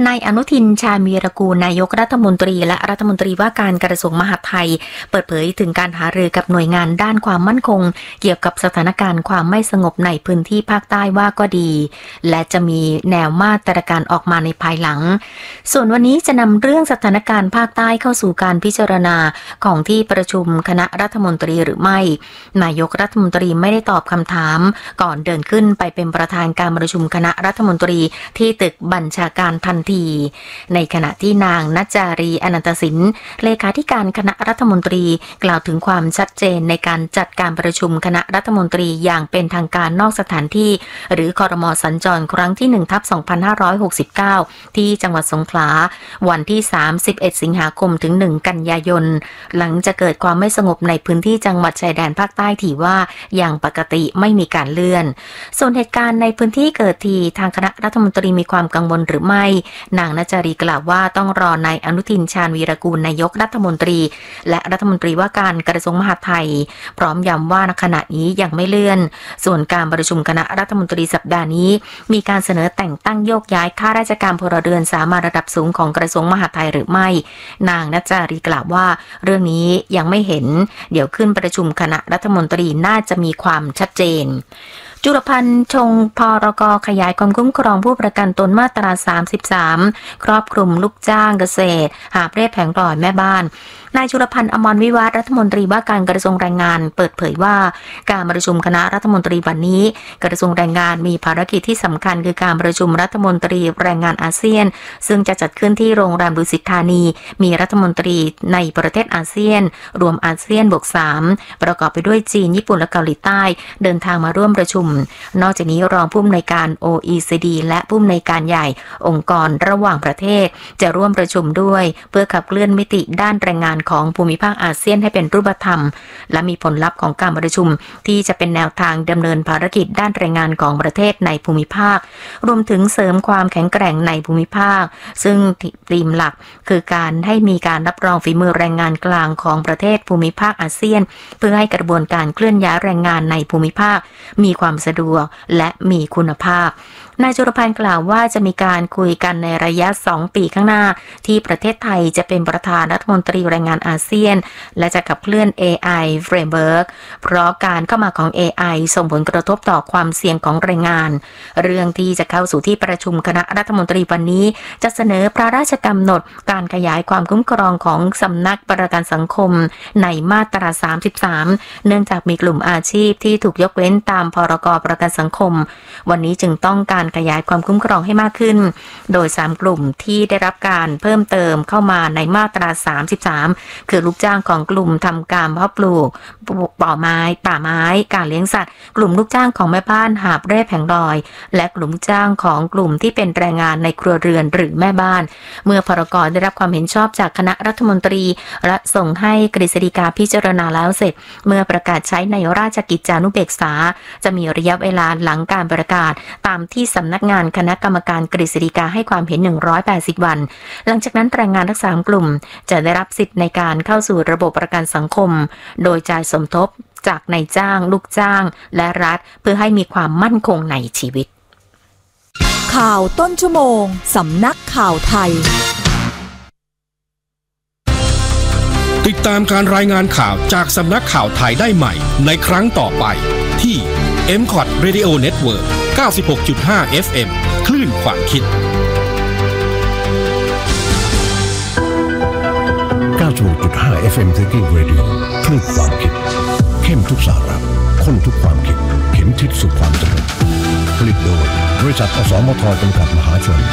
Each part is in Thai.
นายอนุทินชาญวีรกูลนายกรัฐมนตรีและรัฐมนตรีว่าการกระทรวงมหาดไทยเปิดเผยถึงการหารือกับหน่วยงานด้านความมั่นคงเกี่ยวกับสถานการณ์ความไม่สงบในพื้นที่ภาคใต้ว่าก็ดีและจะมีแนวมาตรการออกมาในภายหลังส่วนวันนี้จะนำเรื่องสถานการณ์ภาคใต้เข้าสู่การพิจารณาของที่ประชุมคณะรัฐมนตรีหรือไม่นายกรัฐมนตรีไม่ได้ตอบคำถามก่อนเดินขึ้นไปเป็นประธานการประชุมคณะรัฐมนตรีที่ตึกบัญชาการทันทีในขณะที่นางณจารีอนันตสินเลขาธิการคณะรัฐมนตรีกล่าวถึงความชัดเจนในการจัดการประชุมคณะรัฐมนตรีอย่างเป็นทางการนอกสถานที่หรือครม.สัญจรครั้งที่ 1/2569 ที่จังหวัดสงขลาวันที่31สิงหาคมถึง1กันยายนหลังจะเกิดความไม่สงบในพื้นที่จังหวัดชายแดนภาคใต้ที่ว่าอย่างปกติไม่มีการเลื่อนส่วนเหตุการณ์ในพื้นที่เกิดที่ทางคณะรัฐมนตรีมีความกังวลหรือไม่นางณจารีกล่าวว่าต้องรอนายอนุทินชาญวีรกูลนายกรัฐมนตรีและรัฐมนตรีว่าการกระทรวงมหาดไทยพร้อมย้ำว่าณขณะนี้ยังไม่เลื่อนส่วนการประชุมคณะรัฐมนตรีสัปดาห์นี้มีการเสนอแต่งตั้งโยกย้ายข้าราชการพลเรือนสามัญระดับสูงของกระทรวงมหาดไทยหรือไม่นางณจารีกล่าวว่าเรื่องนี้ยังไม่เห็นเดี๋ยวขึ้นประชุมคณะรัฐมนตรีน่าจะมีความชัดเจนจุลพันธ์ชงพรก.ขยายความคุ้มครองผู้ประกันตนมาตรา33ครอบคลุมลูกจ้างเกษตรหาบเร่แผงปล่อยแม่บ้านนายจุลพันธ์อมรวิวัฒน์รัฐมนตรีว่าการกระทรวงแรงงานเปิดเผยว่าการประชุมคณะรัฐมนตรีวันนี้กระทรวงแรงงานมีภารกิจที่สำคัญคือการประชุมรัฐมนตรีแรงงานอาเซียนซึ่งจะจัดขึ้นที่โรงแรมดุสิตธานีมีรัฐมนตรีในประเทศอาเซียนรวมอาเซียนบวก3ประกอบไปด้วยจีนญี่ปุ่นและเกาหลีใต้เดินทางมาร่วมประชุมนอกจากนี้รองผู้อำนวยการ OECD และผู้อำนวยการใหญ่องค์กรระหว่างประเทศจะร่วมประชุมด้วยเพื่อขับเคลื่อนมิติด้านแรงงานของภูมิภาคอาเซียนให้เป็นรูปธรรมและมีผลลัพธ์ของการประชุมที่จะเป็นแนวทางดำเนินภารกิจด้านแรงงานของประเทศในภูมิภาครวมถึงเสริมความแข็งแกร่งในภูมิภาคซึ่งธีมหลักคือการให้มีการรับรองฝีมือแรงงานกลางของประเทศภูมิภาคอาเซียนเพื่อให้กระบวนการเคลื่อนย้ายแรงงานในภูมิภาคมีความสะดวกและมีคุณภาพนายจุลพันธ์กล่าวว่าจะมีการคุยกันในระยะ2ปีข้างหน้าที่ประเทศไทยจะเป็นประธานรัฐมนตรีแรงงานอาเซียนและจะขับเคลื่อน AI Framework เพราะการเข้ามาของ AI ส่งผลกระทบต่อความเสี่ยงของแรงงานเรื่องที่จะเข้าสู่ที่ประชุมคณะรัฐมนตรีวันนี้จะเสนอพระราชกำหนดการขยายความคุ้มครองของสำนักประกันสังคมในมาตรา33เนื่องจากมีกลุ่มอาชีพที่ถูกยกเว้นตามพรก.ประกันสังคมวันนี้จึงต้องการขยายความคุ้มครองให้มากขึ้นโดย3กลุ่มที่ได้รับการเพิ่มเติมเข้ามาในมาตรา33คือลูกจ้างของกลุ่มทำการเพาะปลูกป่าไม้การเลี้ยงสัตว์กลุ่มลูกจ้างของแม่บ้านหาบเร่แผงลอยและกลุ่มลูกจ้างของกลุ่มที่เป็นแรงงานในครัวเรือนหรือแม่บ้านเมื่อพรก.ได้รับความเห็นชอบจากคณะรัฐมนตรีและส่งให้กฤษฎีกาพิจารณาแล้วเสร็จเมื่อประกาศใช้ในราชกิจจานุเบกษาจะมีระยะเวลาหลังการประกาศตามที่สำนักงานคณะกรรมการกฤษฎีกาให้ความเห็น180วันหลังจากนั้นแรงงานทั้ง3กลุ่มจะได้รับสิทธิ์ในการเข้าสู่ระบบประกันสังคมโดยจ่ายสมทบจากนายจ้างลูกจ้างและรัฐเพื่อให้มีความมั่นคงในชีวิตข่าวต้นชั่วโมงสำนักข่าวไทยติดตามการรายงานข่าวจากสำนักข่าวไทยได้ใหม่ในครั้งต่อไปที่ MCOT Radio Network 96.5 FM คลื่นความคิด 96.5 FM Thinking Radio คลื่นความคิดเข้มทุกสาระข้นทุกความคิดเข็มทิศสู่ความเจริญผลิตโดยบริษัทอสมทจำกัดมหาชน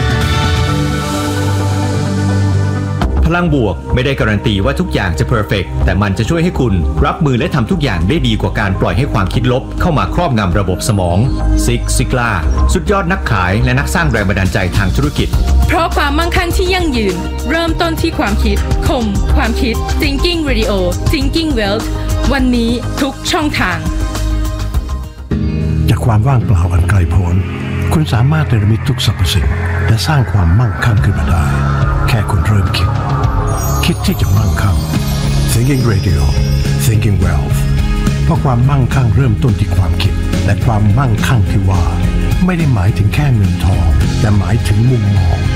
พลังบวกไม่ได้การันตีว่าทุกอย่างจะเพอร์เฟกต์แต่มันจะช่วยให้คุณรับมือและทำทุกอย่างได้ดีกว่าการปล่อยให้ความคิดลบเข้ามาครอบงำระบบสมองซิกซิกลาสุดยอดนักขายและนักสร้างแรงบันดาลใจทางธุรกิจเพราะความมั่งคั่งที่ยั่งยืนเริ่มต้นที่ความคิดคมความคิด Thinking Radio Thinking Wealth วันนี้ทุกช่องทางจากความว่างเปล่าอันไกลโพ้นคุณสามารถเนรมิตทุกสรรพสิ่งและสร้างความมั่งคั่งขึ้นมาได้แค่คุณเริ่มคิดที่จะมั่งคั่ง Thinking Radio Thinking Wealth เพราะความมั่งคั่งเริ่มต้นที่ความคิดและความมั่งคั่งที่ว่าไม่ได้หมายถึงแค่เงินทองแต่หมายถึงมุมมอง